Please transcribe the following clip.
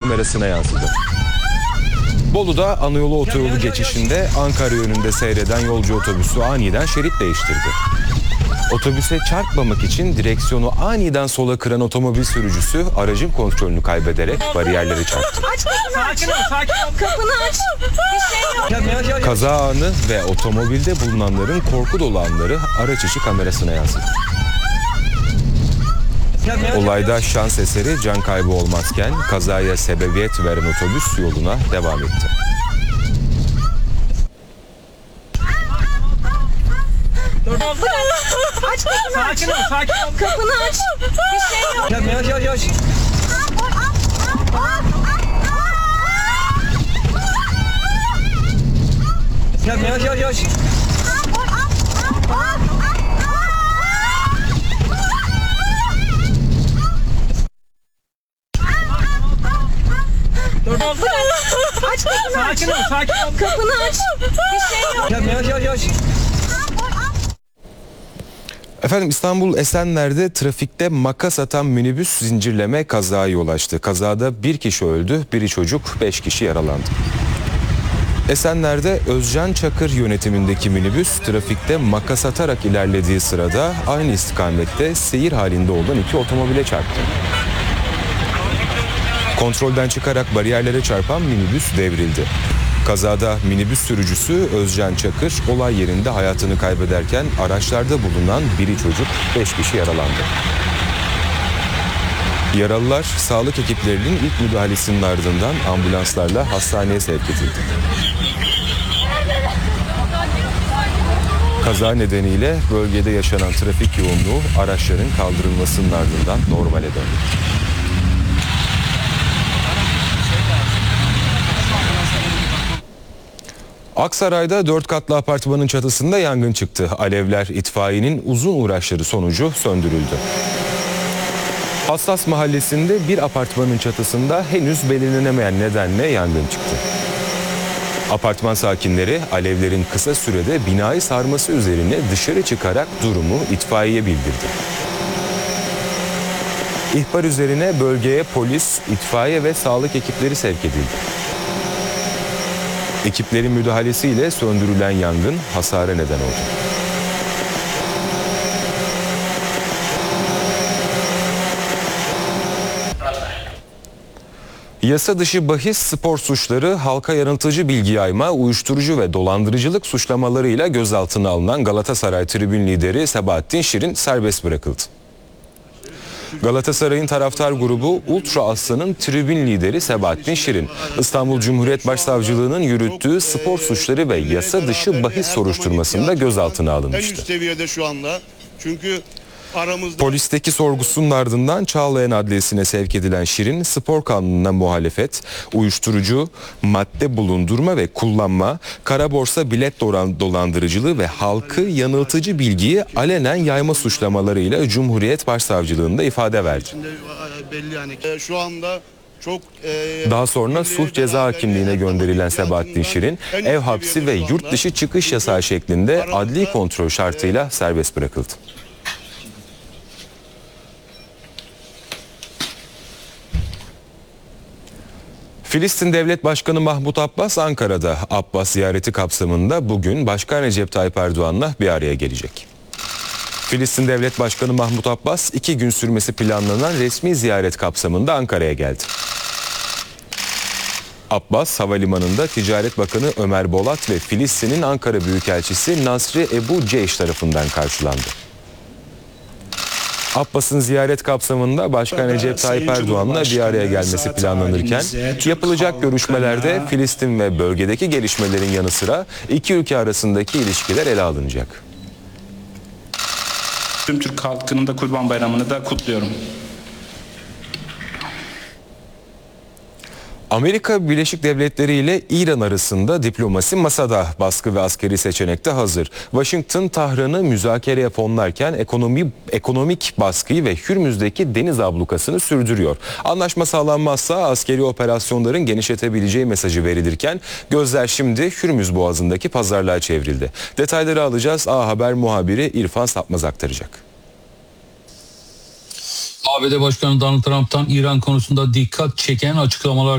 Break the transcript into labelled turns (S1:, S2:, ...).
S1: kamerasına yansıdı. Bolu'da Anayolu otoyolu geçişinde Ankara yönünde seyreden yolcu otobüsü aniden şerit değiştirdi. Otobüse çarpmamak için direksiyonu aniden sola kıran otomobil sürücüsü aracın kontrolünü kaybederek bariyerlere çarptı.
S2: Aç kapını aç. Sakin ol. Kapını aç. Bir şey yok.
S1: Kaza anı ve otomobilde bulunanların korku dolu anları araç içi kamerasına yansıdı. Olayda şans eseri can kaybı olmazken kazaya sebebiyet veren otobüs yoluna devam etti.
S2: Aç kapını aç. Sakin ol. Kapını aç. Bir şey yok.
S3: Yavaş. Yavaş.
S2: Aç kapını aç. Sakin ol. Kapını aç. Bir şey yok.
S3: Yavaş.
S1: Efendim İstanbul Esenler'de trafikte makas atan minibüs zincirleme kazaya yol açtı. Kazada bir kişi öldü, biri çocuk, 5 kişi yaralandı. Esenler'de Özcan Çakır yönetimindeki minibüs trafikte makas atarak ilerlediği sırada aynı istikamette seyir halinde olan iki otomobile çarptı. Kontrolden çıkarak bariyerlere çarpan minibüs devrildi. Kazada minibüs sürücüsü Özcan Çakır olay yerinde hayatını kaybederken araçlarda bulunan biri çocuk, 5 kişi yaralandı. Yaralılar sağlık ekiplerinin ilk müdahalesinin ardından ambulanslarla hastaneye sevk edildi. Kaza nedeniyle bölgede yaşanan trafik yoğunluğu araçların kaldırılmasının ardından normale döndü. Aksaray'da 4 katlı apartmanın çatısında yangın çıktı. Alevler itfaiyenin uzun uğraşları sonucu söndürüldü. Hassas mahallesinde bir apartmanın çatısında henüz belirlenemeyen nedenle yangın çıktı. Apartman sakinleri alevlerin kısa sürede binayı sarması üzerine dışarı çıkarak durumu itfaiyeye bildirdi. İhbar üzerine bölgeye polis, itfaiye ve sağlık ekipleri sevk edildi. Ekiplerin müdahalesiyle söndürülen yangın hasara neden oldu. Yasa dışı bahis, spor suçları, halka yanıltıcı bilgi yayma, uyuşturucu ve dolandırıcılık suçlamalarıyla gözaltına alınan Galatasaray tribün lideri Sebahattin Şirin serbest bırakıldı. Galatasaray'ın taraftar grubu Ultra Aslan'ın tribün lideri Sebahattin Şirin, İstanbul Cumhuriyet Başsavcılığı'nın yürüttüğü spor suçları ve yasa dışı bahis soruşturmasında gözaltına alınmıştı.
S4: En üst seviyede şu anda. Çünkü aramızda...
S1: Polisteki sorgusunun ardından Çağlayan Adliyesi'ne sevk edilen Şirin, spor kanununa muhalefet, uyuşturucu, madde bulundurma ve kullanma, kara borsa bilet dolandırıcılığı ve halkı yanıltıcı bilgiyi alenen yayma suçlamalarıyla Cumhuriyet Başsavcılığında ifade verdi.
S4: Belli yani. Şu anda çok...
S1: Daha sonra sulh ceza hakimliğine gönderilen Sebahattin Şirin, ev hapsi ve yurt dışı çıkış yasağı şeklinde adli kontrol şartıyla serbest bırakıldı. Filistin Devlet Başkanı Mahmut Abbas Ankara'da. Abbas ziyareti kapsamında bugün Başkan Recep Tayyip Erdoğan'la bir araya gelecek. Filistin Devlet Başkanı Mahmut Abbas 2 gün sürmesi planlanan resmi ziyaret kapsamında Ankara'ya geldi. Abbas havalimanında Ticaret Bakanı Ömer Bolat ve Filistin'in Ankara Büyükelçisi Nasri Ebu Ceyş tarafından karşılandı. Abbas'ın ziyaret kapsamında Başkan Recep Tayyip Erdoğan'la bir araya gelmesi planlanırken yapılacak görüşmelerde Filistin ve bölgedeki gelişmelerin yanı sıra iki ülke arasındaki ilişkiler ele alınacak.
S5: Tüm Türk halkının da Kurban Bayramı'nı da kutluyorum.
S1: Amerika Birleşik Devletleri ile İran arasında diplomasi masada, baskı ve askeri seçenekte hazır. Washington Tahran'ı müzakereye fonlarken ekonomik baskıyı ve Hürmüz'deki deniz ablukasını sürdürüyor. Anlaşma sağlanmazsa askeri operasyonların genişletebileceği mesajı verilirken gözler şimdi Hürmüz Boğazı'ndaki pazarlığa çevrildi. Detayları alacağız. A Haber muhabiri İrfan Sapmaz aktaracak.
S6: ABD Başkanı Donald Trump'tan İran konusunda dikkat çeken açıklamalar